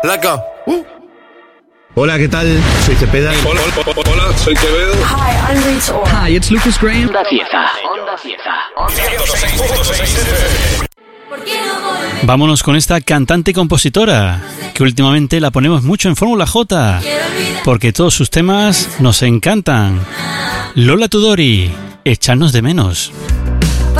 Laca. Hola, ¿qué tal? Soy Cepeda. Hola, soy Quevedo. Hi, I'm Rita Ora. Hi, it's Lucas Graham. Onda Fiesta. Vámonos con esta cantante y compositora, que últimamente la ponemos mucho en Fórmula J, porque todos sus temas nos encantan. Lola Tudori, Echarnos de menos.